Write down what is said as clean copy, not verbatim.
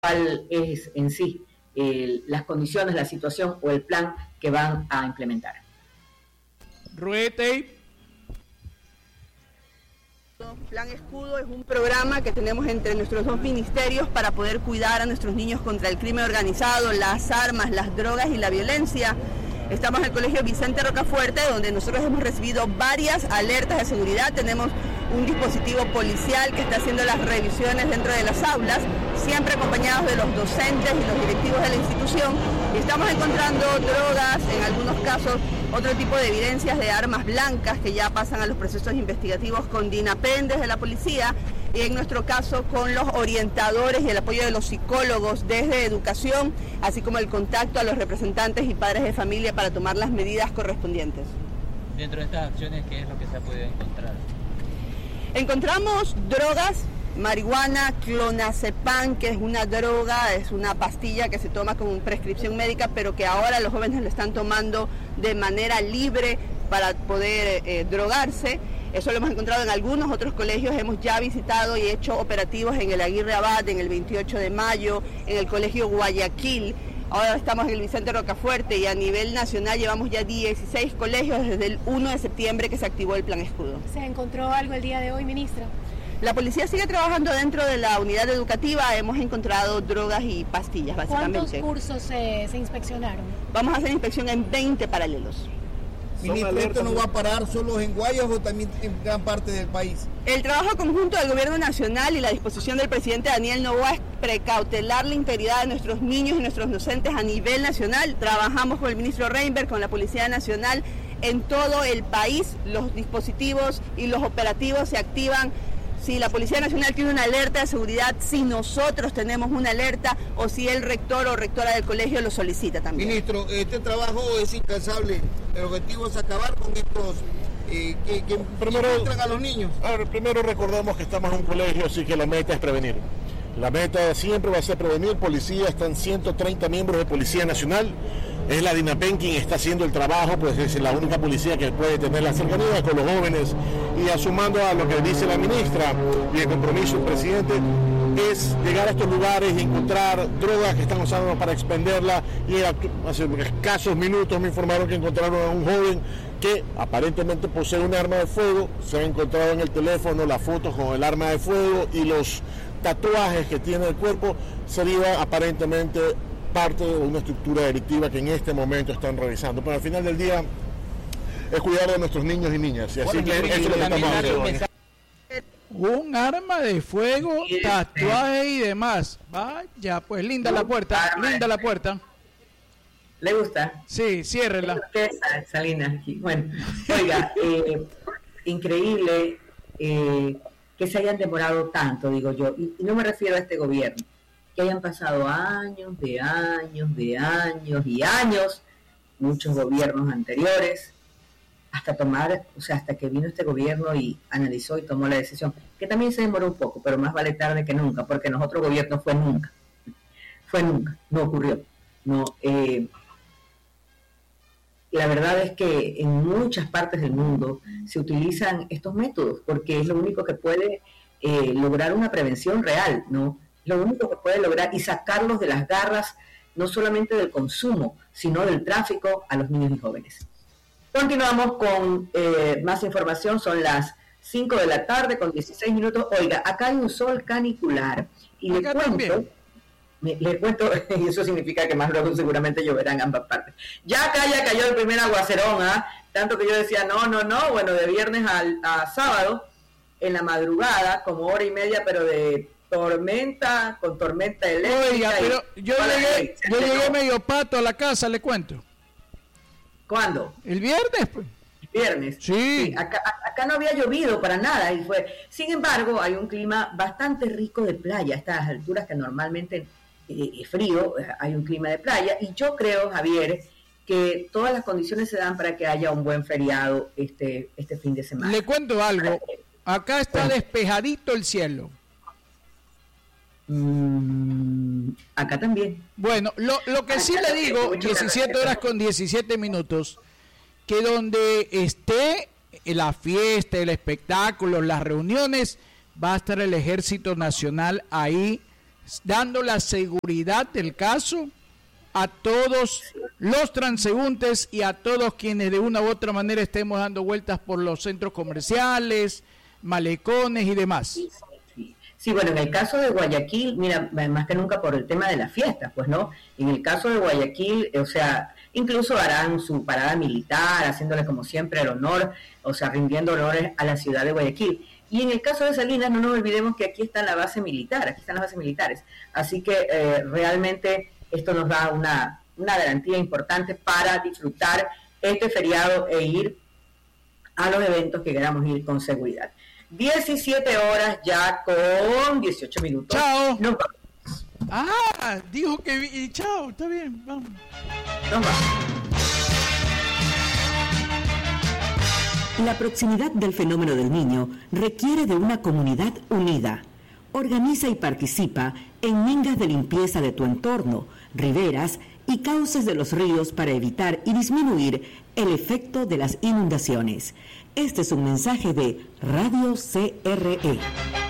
cuál es en sí las condiciones, la situación o el plan que van a implementar. Ruete. Plan Escudo es un programa que tenemos entre nuestros dos ministerios para poder cuidar a nuestros niños contra el crimen organizado, las armas, las drogas y la violencia. Estamos en el Colegio Vicente Rocafuerte, donde nosotros hemos recibido varias alertas de seguridad. Tenemos un dispositivo policial que está haciendo las revisiones dentro de las aulas, siempre acompañados de los docentes y los directivos de la institución. Y estamos encontrando drogas, en algunos casos otro tipo de evidencias de armas blancas que ya pasan a los procesos investigativos con DINAPEN desde la policía, y en nuestro caso con los orientadores y el apoyo de los psicólogos desde educación, así como el contacto a los representantes y padres de familia para tomar las medidas correspondientes. Dentro de estas acciones, ¿qué es lo que se ha podido encontrar? Encontramos drogas, marihuana, clonazepam, que es una droga, es una pastilla que se toma con prescripción médica, pero que ahora los jóvenes lo están tomando de manera libre para poder drogarse. Eso lo hemos encontrado en algunos otros colegios, hemos ya visitado y hecho operativos en el Aguirre Abad, en el 28 de mayo, en el Colegio Guayaquil. Ahora estamos en el Vicente Rocafuerte y a nivel nacional llevamos ya 16 colegios desde el 1 de septiembre que se activó el Plan Escudo. ¿Se encontró algo el día de hoy, ministra? La policía sigue trabajando dentro de la unidad educativa, hemos encontrado drogas y pastillas básicamente. ¿Cuántos cursos se inspeccionaron? Vamos a hacer inspección en 20 paralelos. Ministro, ¿esto no va a parar solo en Guayas o también en gran parte del país? El trabajo conjunto del gobierno nacional y la disposición del presidente Daniel Noboa es precautelar la integridad de nuestros niños y nuestros docentes a nivel nacional. Trabajamos con el ministro Reinberg, con la Policía Nacional en todo el país. Los dispositivos y los operativos se activan si la Policía Nacional tiene una alerta de seguridad, si nosotros tenemos una alerta o si el rector o rectora del colegio lo solicita también. Ministro, este trabajo es incansable. El objetivo es acabar con estos que infiltran a los niños. A ver, primero recordemos que estamos en un colegio, así que la meta es prevenir. La meta siempre va a ser prevenir. Policía, están 130 miembros de Policía Nacional. Es la DINAPEN quien está haciendo el trabajo, pues es la única policía que puede tener la cercanía con los jóvenes. Y asumando a lo que dice la ministra y el compromiso del presidente, es llegar a estos lugares y encontrar drogas que están usando para expenderla. Y hace escasos minutos me informaron que encontraron a un joven que aparentemente posee un arma de fuego. Se ha encontrado en el teléfono las fotos con el arma de fuego y los tatuajes que tiene el cuerpo. Sería aparentemente parte de una estructura delictiva que en este momento están revisando. Pero al final del día es cuidar de nuestros niños y niñas. Y así que eso es lo que estamos haciendo. Un arma de fuego, tatuaje y demás. Vaya, pues linda la puerta, linda la puerta. ¿Le gusta? Sí, ciérrela. Salinas. Bueno, oiga, increíble que se hayan demorado tanto, digo yo, y no me refiero a este gobierno, que hayan pasado años, muchos gobiernos anteriores, hasta que vino este gobierno y analizó y tomó la decisión, que también se demoró un poco, pero más vale tarde que nunca, porque en los otros gobiernos fue nunca, no ocurrió, la verdad es que en muchas partes del mundo se utilizan estos métodos, porque es lo único que puede lograr una prevención real, ¿no? Lo único que puede lograr y sacarlos de las garras, no solamente del consumo, sino del tráfico a los niños y jóvenes. Continuamos con más información, son las 5 de la tarde con 16 minutos. Oiga, acá hay un sol canicular y le cuento, y eso significa que más luego seguramente lloverá en ambas partes. Ya acá ya cayó el primer aguacerón, tanto que yo decía, bueno, de viernes a sábado, en la madrugada, como hora y media, pero de tormenta, con tormenta eléctrica. Oiga, pero yo llegué medio pato a la casa, le cuento. ¿Cuándo? El viernes, pues. Viernes. Sí. Acá no había llovido para nada y fue. Sin embargo, hay un clima bastante rico de playa. A estas alturas que normalmente es frío, hay un clima de playa. Y yo creo, Javier, que todas las condiciones se dan para que haya un buen feriado este fin de semana. Le cuento algo. Acá está despejadito el cielo. Acá también. Bueno, lo que sí le digo, 17 horas con 17 minutos, que donde esté la fiesta, el espectáculo, las reuniones, va a estar el Ejército Nacional ahí dando la seguridad del caso a todos los transeúntes y a todos quienes de una u otra manera estemos dando vueltas por los centros comerciales, malecones y demás. Sí, bueno, en el caso de Guayaquil, mira, más que nunca por el tema de las fiestas, pues, ¿no? En el caso de Guayaquil, o sea, incluso harán su parada militar, haciéndole como siempre el honor, o sea, rindiendo honores a la ciudad de Guayaquil. Y en el caso de Salinas, no nos olvidemos que aquí está la base militar, aquí están las bases militares. Así que realmente esto nos da una garantía importante para disfrutar este feriado e ir a los eventos que queramos ir con seguridad. 17 horas ya con 18 minutos. Chao. Nos vamos. Dijo que... chao, está bien, vamos. Nos vamos. La proximidad del fenómeno del Niño requiere de una comunidad unida. Organiza y participa en mingas de limpieza de tu entorno, riberas y cauces de los ríos para evitar y disminuir el efecto de las inundaciones. Este es un mensaje de Radio CRE.